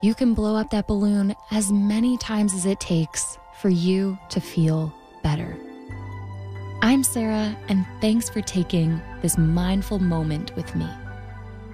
You can blow up that balloon as many times as it takes for you to feel better. I'm Sarah, and thanks for taking this mindful moment with me.